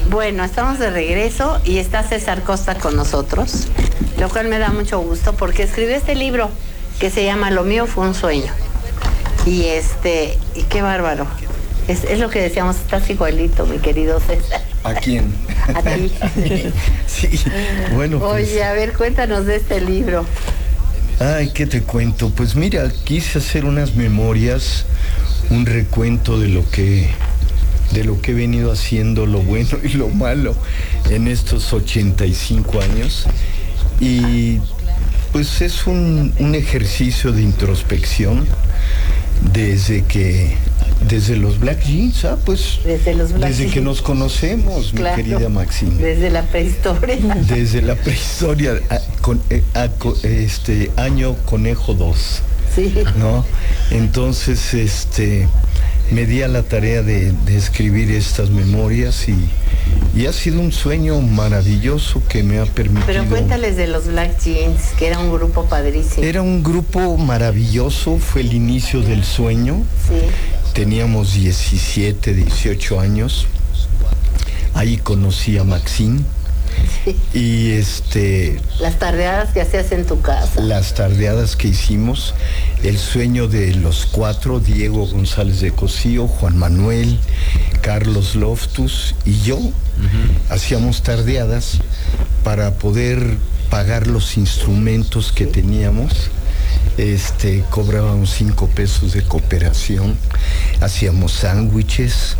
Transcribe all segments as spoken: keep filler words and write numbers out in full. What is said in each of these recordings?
Bueno, estamos de regreso y está César Costa con nosotros, lo cual me da mucho gusto porque escribió este libro que se llama Lo mío fue un sueño. Y este, y qué bárbaro. Es, es lo que decíamos, estás igualito, mi querido César. ¿A quién? A ti. Sí, bueno. Pues, oye, a ver, cuéntanos de este libro. Ay, ¿qué te cuento? Pues mira, quise hacer unas memorias, un recuento de lo que, de lo que he venido haciendo, lo bueno y lo malo, en estos ochenta y cinco años. Y pues es un, un ejercicio de introspección desde que... Desde los Black Jeans, ah, pues desde, los Black desde Jeans. Que nos conocemos, claro, mi querida Maxine. Desde la prehistoria. Desde la prehistoria, a, con, a, a, este año conejo dos. Sí. ¿No? Entonces, este, me di a la tarea de, de escribir estas memorias y, y ha sido un sueño maravilloso que me ha permitido... Pero cuéntales de los Black Jeans, que era un grupo padrísimo. Era un grupo maravilloso, fue el inicio del sueño. Sí. Teníamos diecisiete, dieciocho años. Ahí conocí a Maxine. Sí. Y este... Las tardeadas que hacías en tu casa. Las tardeadas que hicimos. El sueño de los cuatro, Diego González de Cosío, Juan Manuel, Carlos Loftus y yo. Uh-huh. Hacíamos tardeadas para poder pagar los instrumentos que teníamos. Este, cobrábamos cinco pesos de cooperación, hacíamos sándwiches,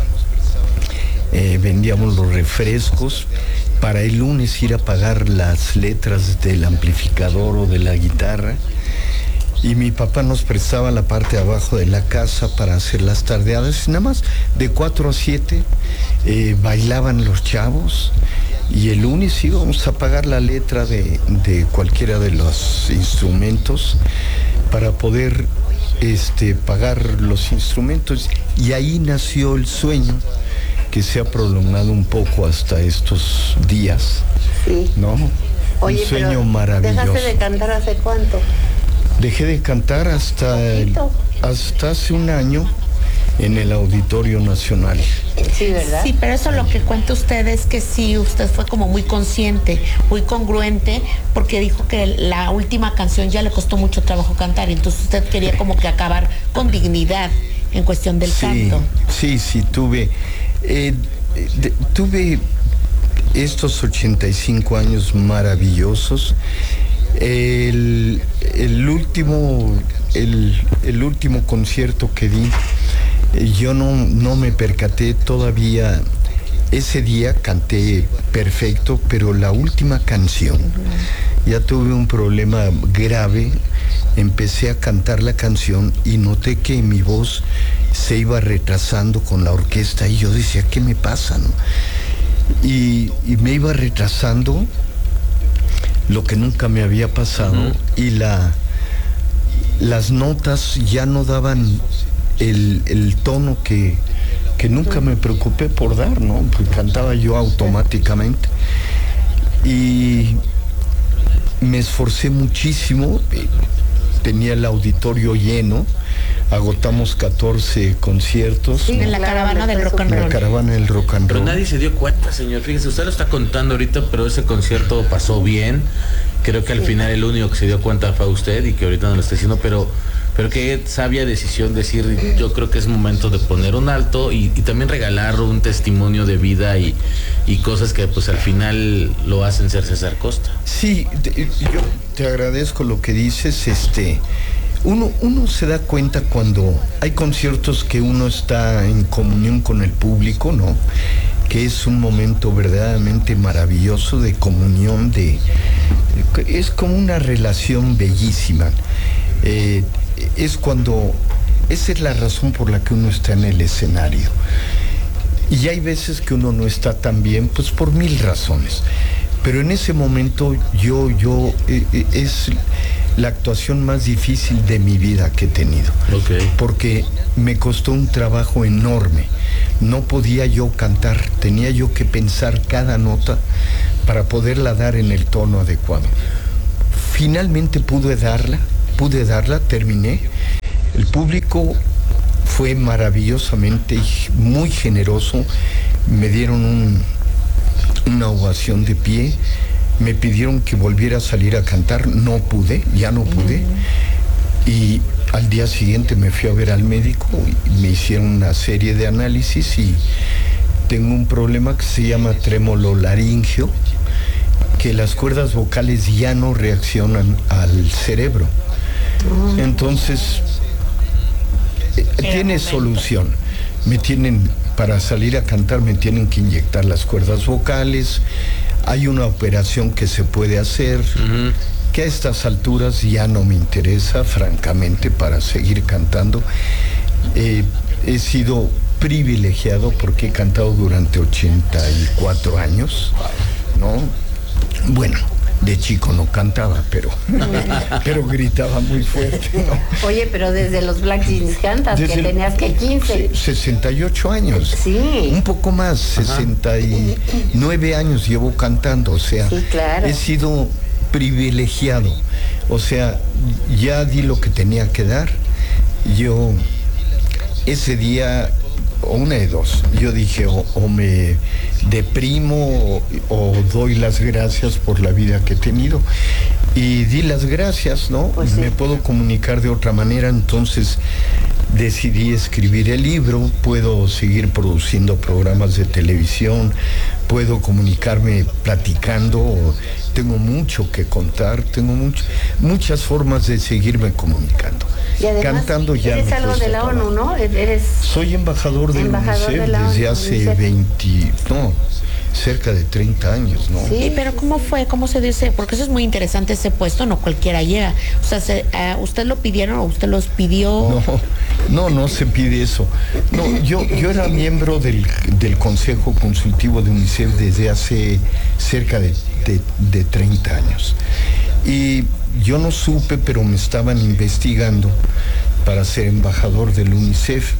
eh, vendíamos los refrescos, para el lunes ir a pagar las letras del amplificador o de la guitarra, y mi papá nos prestaba la parte de abajo de la casa para hacer las tardeadas, y nada más de cuatro a siete eh, bailaban los chavos. Y el lunes íbamos a pagar la letra de, de cualquiera de los instrumentos para poder este, pagar los instrumentos. Y ahí nació el sueño que se ha prolongado un poco hasta estos días. Sí. ¿No? Oye, un sueño pero maravilloso. ¿dejaste de cantar hace cuánto? Dejé de cantar hasta, el, hasta hace un año en el Auditorio Nacional. Sí, ¿verdad? Sí, pero eso lo que cuenta usted es que sí, usted fue como muy consciente, muy congruente, porque dijo que la última canción ya le costó mucho trabajo cantar, y entonces usted quería como que acabar con dignidad en cuestión del sí, canto. Sí, sí, tuve, eh, de, tuve estos ochenta y cinco años maravillosos. El, el último, el, el último concierto que di, yo no, no me percaté todavía. Ese día canté perfecto, pero la última canción, uh-huh, ya tuve un problema grave. Empecé a cantar la canción y noté que mi voz se iba retrasando con la orquesta y yo decía, ¿qué me pasa, no? Y, y me iba retrasando, lo que nunca me había pasado, uh-huh, y la, las notas ya no daban el, el tono que, que nunca me preocupé por dar, ¿no? Pues cantaba yo automáticamente. Y me esforcé muchísimo, tenía el auditorio lleno, agotamos catorce conciertos. Sí, ¿no? En la caravana del rock and roll. En la caravana del rock and roll. Pero nadie se dio cuenta, señor. Fíjese, usted lo está contando ahorita, pero ese concierto pasó bien. Creo que al sí. final el único que se dio cuenta fue usted y que ahorita no lo está diciendo, pero... Pero qué sabia decisión decir, yo creo que es momento de poner un alto y, y también regalar un testimonio de vida y, y cosas que pues al final lo hacen ser César Costa. Sí, te, yo te agradezco lo que dices. Este, uno, uno se da cuenta cuando hay conciertos que uno está en comunión con el público, ¿no? Que es un momento verdaderamente maravilloso de comunión, de, de es como una relación bellísima. Eh, es cuando, esa es la razón por la que uno está en el escenario. Y hay veces que uno no está tan bien, pues por mil razones. Pero en ese momento yo, yo, eh, es la actuación más difícil de mi vida que he tenido. Okay. Porque me costó un trabajo enorme. No podía yo cantar, tenía yo que pensar cada nota para poderla dar en el tono adecuado. Finalmente pude darla. Pude darla, terminé. El público fue maravillosamente muy generoso. Me dieron un, una ovación de pie. Me pidieron que volviera a salir a cantar, no pude, ya no pude. Y al día siguiente me fui a ver al médico y me hicieron una serie de análisis y tengo un problema que se llama trémolo laringio, que las cuerdas vocales ya no reaccionan al cerebro. Entonces, eh, tiene solución. Me tienen, para salir a cantar, me tienen que inyectar las cuerdas vocales. Hay una operación que se puede hacer, uh-huh. que a estas alturas ya no me interesa, francamente, para seguir cantando. Eh, he sido privilegiado porque he cantado durante ochenta y cuatro años, ¿no? Bueno, de chico no cantaba, pero, pero gritaba muy fuerte, ¿no? Oye, pero desde los Black Jeans cantas, desde que tenías que quince. sesenta y ocho años. Sí. Un poco más, ajá. sesenta y nueve años llevo cantando, o sea, sí, claro. He sido privilegiado. O sea, ya di lo que tenía que dar. Yo, ese día, o una de dos, yo dije, o, o me deprimo o, o doy las gracias por la vida que he tenido. Y di las gracias, ¿no? Pues sí. Me puedo comunicar de otra manera, entonces decidí escribir el libro, puedo seguir produciendo programas de televisión, puedo comunicarme platicando, tengo mucho que contar, tengo mucho, muchas formas de seguirme comunicando. Y además, cantando ya eres algo de la ONU, ¿no? Eres Soy embajador del embajador UNICEF de la desde ONU, hace UNICEF. veinte, no, cerca de treinta años, ¿no? Sí, pero ¿cómo fue? ¿Cómo se dice? Porque eso es muy interesante, ese puesto, no cualquiera llega. O sea, se, uh, ¿usted lo pidieron o usted los pidió? No, no, no se pide eso. No, yo, yo era miembro del, del Consejo Consultivo de UNICEF desde hace cerca de, de, de treinta años. Y yo no supe, pero me estaban investigando para ser embajador del UNICEF.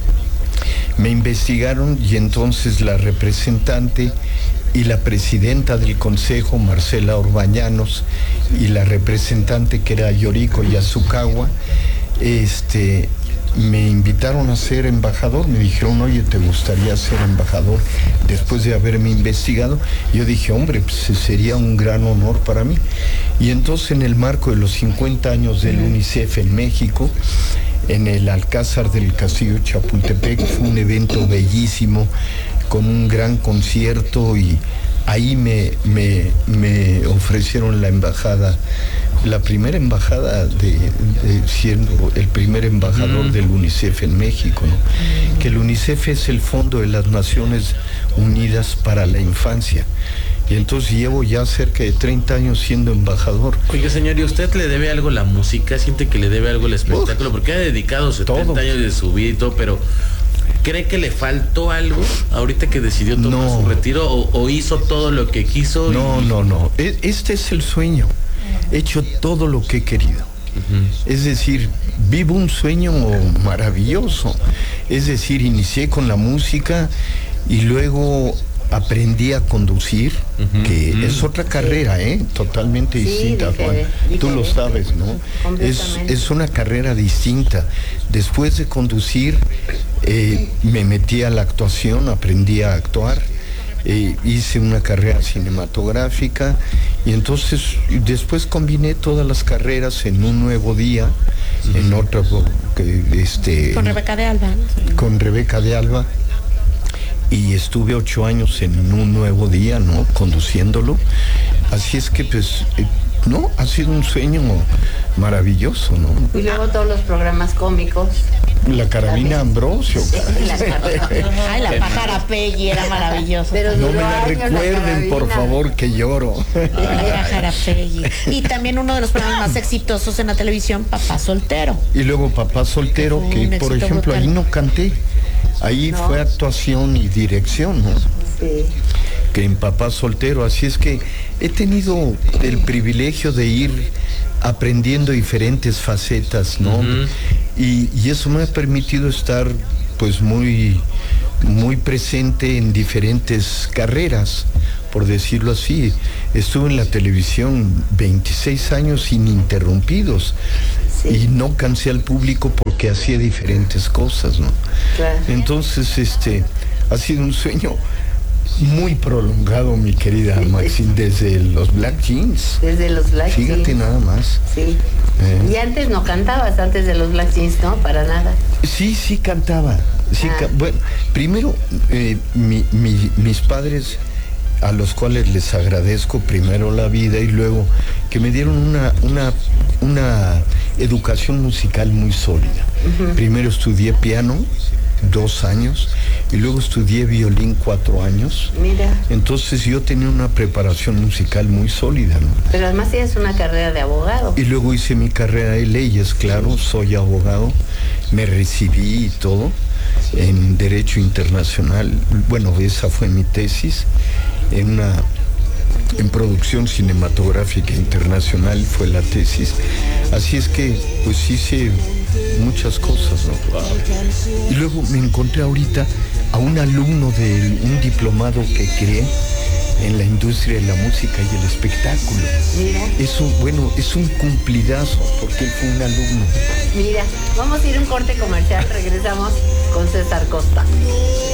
Me investigaron y entonces la representante y la presidenta del consejo, Marcela Orbañanos, y la representante que era Yoriko Yasukawa, este, me invitaron a ser embajador. Me dijeron, oye, ¿te gustaría ser embajador después de haberme investigado? Yo dije, hombre, pues sería un gran honor para mí. Y entonces, en el marco de los cincuenta años del UNICEF en México, en el Alcázar del Castillo Chapultepec, fue un evento bellísimo, con un gran concierto, y ahí me, me, me ofrecieron la embajada, la primera embajada de, de siendo el primer embajador mm. del UNICEF en México, ¿no? Mm. Que el UNICEF es el Fondo de las Naciones Unidas para la Infancia. Y entonces llevo ya cerca de treinta años siendo embajador. Oye, señor, ¿y usted le debe algo la música? ¿Siente que le debe algo el espectáculo? Uf, porque ha dedicado setenta todo. Años de su vida y todo, pero ¿cree que le faltó algo ahorita que decidió tomar no. su retiro? ¿O, o hizo todo lo que quiso? No, y... no, no. Este es el sueño. He hecho todo lo que he querido. Uh-huh. Es decir, vivo un sueño maravilloso. Es decir, inicié con la música y luego aprendí a conducir, uh-huh, que uh-huh. es otra carrera, ¿eh? Totalmente sí, distinta, dije, Juan. Dije, Tú lo sabes, ¿no? Es, es una carrera distinta. Después de conducir, eh, me metí a la actuación, aprendí a actuar, eh, hice una carrera cinematográfica, y entonces después combiné todas las carreras en un nuevo día, uh-huh. en otro, que, este... Con Rebeca de Alba. Con Rebeca de Alba. Y estuve ocho años en un nuevo día, ¿no? Conduciéndolo. Así es que, pues, eh, no, ha sido un sueño maravilloso, ¿no? Y luego todos los programas cómicos. La Carabina Ambrosio. Sí, la Ay, la pájara Peggy era maravillosa. Pero no me la recuerden, la por favor, que lloro. La pájara Peggy. Y también uno de los programas más exitosos en la televisión, Papá Soltero. Y luego Papá Soltero, que, que por ejemplo, brutal. Ahí no canté. Ahí no. Fue actuación y dirección, ¿no? Sí. Que en Papá Soltero, así es que he tenido el privilegio de ir aprendiendo diferentes facetas, ¿no? Uh-huh. Y, y eso me ha permitido estar, pues, muy, muy presente en diferentes carreras, por decirlo así. Estuve en la televisión veintiséis años ininterrumpidos. Sí. Y no cansé al público porque hacía diferentes cosas, ¿no? Claro. Entonces, este, ha sido un sueño muy prolongado, mi querida Maxine, desde los Black Jeans. Desde los Black Jeans. Fíjate nada más. Sí. Eh. Y antes no cantabas, antes de los Black Jeans, ¿no? Para nada. Sí, sí cantaba. Sí, Ah. ca- bueno, primero, eh, mi- mi- mis padres, a los cuales les agradezco primero la vida y luego que me dieron una, una, una educación musical muy sólida. Uh-huh. Primero estudié piano dos años y luego estudié violín cuatro años. Mira. Entonces yo tenía una preparación musical muy sólida, ¿no? Pero además tienes una carrera de abogado. Y luego hice mi carrera de leyes, claro, soy abogado, me recibí y todo en Derecho Internacional. Bueno, esa fue mi tesis, en una en producción cinematográfica internacional fue la tesis. Así es que pues hice muchas cosas, ¿no? Y luego me encontré ahorita a un alumno de un diplomado que creé en la industria de la música y el espectáculo. Mira. Es un, bueno, es un cumplidazo porque él fue un alumno. Mira, vamos a ir a un corte comercial, regresamos con César Costa.